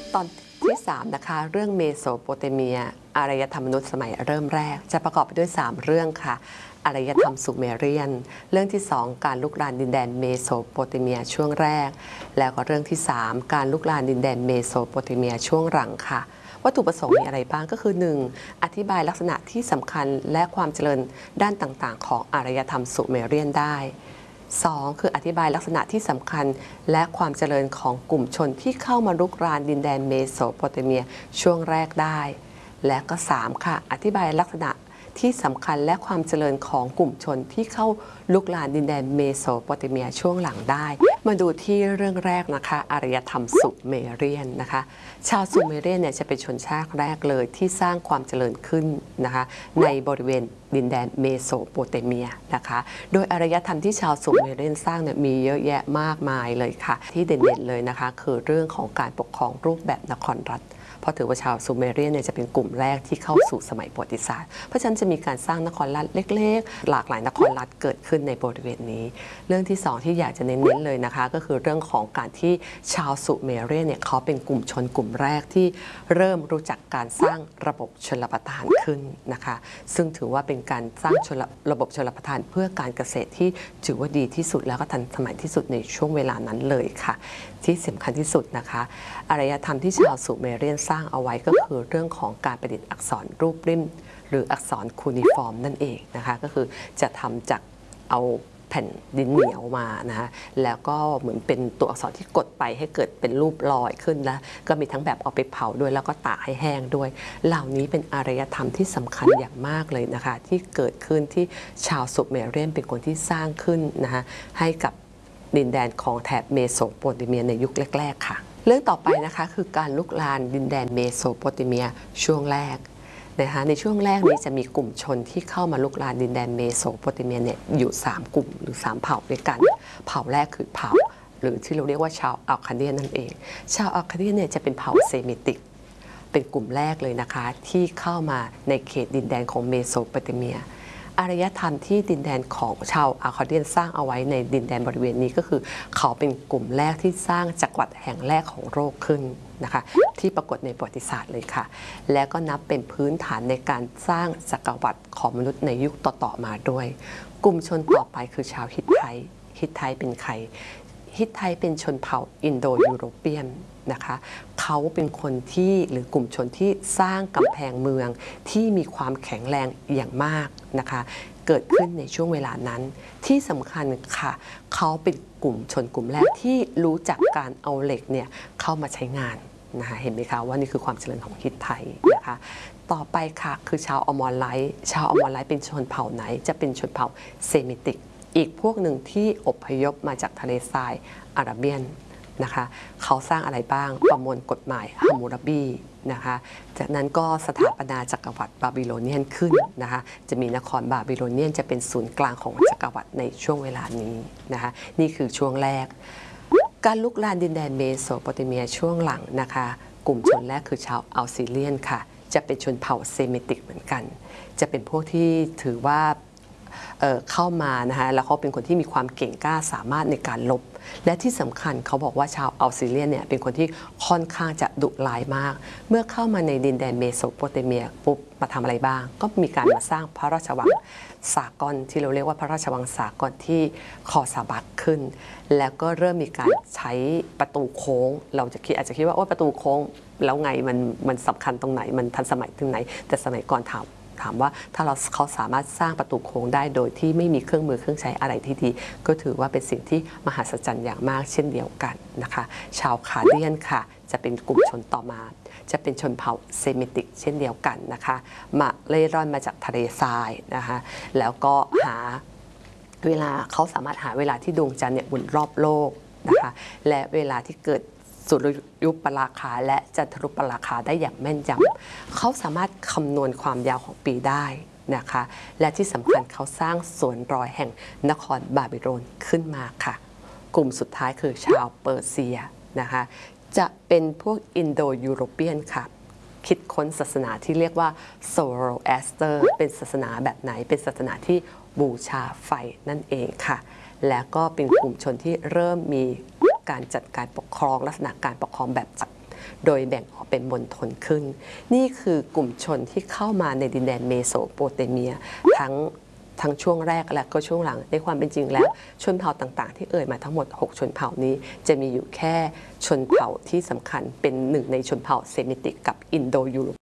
ตอนที่3นะคะเรื่องเมโสโปเตเมียอารยธรรมมนุษย์สมัยเริ่มแรกจะประกอบไปด้วย3เรื่องค่ะอารยธรรมซูเมเรียนเรื่องที่2การลุกลามดินแดนเมโสโปเตเมียช่วงแรกแล้วก็เรื่องที่3การลุกลามดินแดนเมโสโปเตเมียช่วงหลังค่ะวัตถุประสงค์มีอะไรบ้างก็คือ 1. อธิบายลักษณะที่สำคัญและความเจริญด้านต่างๆของอารยธรรมซูเมเรียนได้2. คืออธิบายลักษณะที่สำคัญและความเจริญของกลุ่มชนที่เข้ามารุกรานดินแดนเมโสโปเตเมียช่วงแรกได้และก็3ค่ะอธิบายลักษณะที่สำคัญและความเจริญของกลุ่มชนที่เข้าลุกลานดินแดนเมโสโปเตเมียช่วงหลังได้มาดูที่เรื่องแรกนะคะอารยธรรมซูเมเรียนนะคะชาวซูเมเรียนเนี่ยจะเป็นชนชาติแรกเลยที่สร้างความเจริญขึ้นนะคะในบริเวณดินแดนเมโสโปเตเมียนะคะโดยอารยธรรมที่ชาวซูเมเรียนสร้างเนี่ยมีเยอะแยะมากมายเลยค่ะที่เด่นๆเลยนะคะคือเรื่องของการปกครองรูปแบบนครรัฐเพราะถือว่าชาวซูเมเรียนเนี่ยจะเป็นกลุ่มแรกที่เข้าสู่สมัยประวัติศาสตร์เพราะฉะนั้นจะมีการสร้างนครรัฐเล็กๆหลากหลายนครรัฐเกิดขึ้นในบริเวณนี้เรื่องที่2ที่อยากจะเน้นๆเลยนะคะก็คือเรื่องของการที่ชาวซูเมเรียนเนี่ยเขาเป็นกลุ่มชนกลุ่มแรกที่เริ่มรู้จักการสร้างระบบชลประทานขึ้นนะคะซึ่งถือว่าเป็นการสร้างระบบชลประทานเพื่อการเกษตรที่ถือว่าดีที่สุดแล้วก็ทันสมัยที่สุดในช่วงเวลานั้นเลยค่ะที่สำคัญที่สุดนะคะอารยธรรมที่ชาวซูเมเรียนสร้างเอาไว้ก็คือเรื่องของการประดิษฐ์อักษรรูปริมหรืออักษรคูนิฟอร์มนั่นเองนะคะก็คือจะทำจากเอาแผ่นดินเหนียวมานะคะแล้วก็เหมือนเป็นตัวอักษรที่กดไปให้เกิดเป็นรูปลอยขึ้นแล้วก็มีทั้งแบบเอาไปเผาด้วยแล้วก็ตากให้แห้งด้วยเหล่านี้เป็นอารยธรรมที่สำคัญอย่างมากเลยนะคะที่เกิดขึ้นที่ชาวซูเมเรียนเป็นคนที่สร้างขึ้นนะคะให้กับดินแดนของแถบเมโสโปเตเมียในยุคแรกๆค่ะเรื่องต่อไปนะคะคือการลุกลานดินแดนเมโสโปเตเมียช่วงแรกนะคะในช่วงแรกนี้จะมีกลุ่มชนที่เข้ามาลุกลานดินแดนเมโสโปเตเมียเนี่ยอยู่3กลุ่มหรือ3เผ่าด้วยกันเผ่าแรกคือเผ่าหรือที่เราเรียกว่าชาวอัลคาเดียนนั่นเองชาวอัลคาเดียนเนี่ยจะเป็นเผ่าเซมิติกเป็นกลุ่มแรกเลยนะคะที่เข้ามาในเขตดินแดนของเมโสโปเตเมียอารยธรรมที่ดินแดนของชาวอัลคาเดียนสร้างเอาไว้ในดินแดนบริเวณนี้ก็คือเขาเป็นกลุ่มแรกที่สร้างจักรวรรดิแห่งแรกของโลกขึ้นนะคะที่ปรากฏในประวัติศาสตร์เลยค่ะและก็นับเป็นพื้นฐานในการสร้างจักรวรรดิของมนุษย์ในยุคต่อๆมาด้วยกลุ่มชนต่อไปคือชาวฮิตไทฮิตไทเป็นใครฮิตไทเป็นชนเผ่าอินโดยูโรเปียนนะคะเขาเป็นคนที่หรือกลุ่มชนที่สร้างกำแพงเมืองที่มีความแข็งแรงอย่างมากนะคะเกิดขึ้นในช่วงเวลานั้นที่สำคัญค่ะเขาเป็นกลุ่มชนกลุ่มแรกที่รู้จักการเอาเหล็กเนี่ยเข้ามาใช้งานนะคะเห็นไหมคะว่านี่คือความเจริญของฮิตไทนะคะต่อไปค่ะคือชาวอมอรไลท์ชาวอมอรไลท์เป็นชนเผ่าไหนจะเป็นชนเผ่าเซมิติกอีกพวกหนึ่งที่อพยพมาจากทะเลทรายอาราเบียนนะคะเขาสร้างอะไรบ้างประมวลกฎหมายฮัมมูราบีนะคะจากนั้นก็สถาปนาจักรวรรดิบาบิโลเนียนขึ้นนะคะจะมีนครบาบิโลเนียนจะเป็นศูนย์กลางของจักรวรรดิในช่วงเวลานี้นะคะนี่คือช่วงแรกการลุกลานดินแดนเมโสโปเตเมียช่วงหลังนะคะกลุ่มชนแรกคือชาวอัลซีเรียนค่ะจะเป็นชนเผ่าเซมิติกเหมือนกันจะเป็นพวกที่ถือว่าเข้ามานะคะแล้วเขาเป็นคนที่มีความเก่งกล้าสามารถในการลบและที่สำคัญเขาบอกว่าชาวอัลซีเรียนเนี่ยเป็นคนที่ค่อนข้างจะดุร้ายมากเมื่อเข้ามาในดินแดนเมโสโปเตเมียปุ๊บมาทำอะไรบ้างก็มีการมาสร้างพระราชวังสากลที่เราเรียกว่าพระราชวังสากลที่คอซาบักขึ้นแล้วก็เริ่มมีการใช้ประตูโค้งเราจะอาจจะคิดว่าประตูโค้งแล้วไงมันสำคัญตรงไหนมันทันสมัยถึงไหนแต่สมัยก่อนถามว่าถ้าเขาสามารถสร้างประตูโค้งได้โดยที่ไม่มีเครื่องมือเครื่องใช้อะไรที่ดีก็ถือว่าเป็นสิ่งที่มหัศจรรย์อย่างมากเช่นเดียวกันนะคะชาวคาเดียนค่ะจะเป็นกลุ่มชนต่อมาจะเป็นชนเผ่าเซมิติกเช่นเดียวกันนะคะมาเล่ร่อนมาจากทะเลทรายนะคะแล้วก็หาเวลาเขาสามารถหาเวลาที่ดวงจันทร์เนี่ยหมุนรอบโลกนะคะและเวลาที่เกิดสุริยุปราคาและจันทรุปราคาได้อย่างแม่นยำเขาสามารถคำนวณความยาวของปีได้นะคะและที่สำคัญเขาสร้างสวนรอยแห่งนครบาบิโลนขึ้นมาค่ะกลุ่มสุดท้ายคือชาวเปอร์เซียนะคะจะเป็นพวกอินโดยูโรเปียนค่ะคิดค้นศาสนาที่เรียกว่าโซโรแอสเตอร์เป็นศาสนาแบบไหนเป็นศาสนาที่บูชาไฟนั่นเองค่ะและก็เป็นกลุ่มชนที่เริ่มมีการจัดการปกครองลักษณะการปกครองแบบจัดโดยแบ่งออกเป็นมณฑลขึ้นนี่คือกลุ่มชนที่เข้ามาในดินแดนเมโสโปเตเมียทั้งช่วงแรกและก็ช่วงหลังในความเป็นจริงแล้วชนเผ่าต่างๆที่เอ่ยมาทั้งหมด6ชนเผ่านี้จะมีอยู่แค่ชนเผ่าที่สำคัญเป็นหนึ่งในชนเผ่าเซมิติกกับอินโดยุโร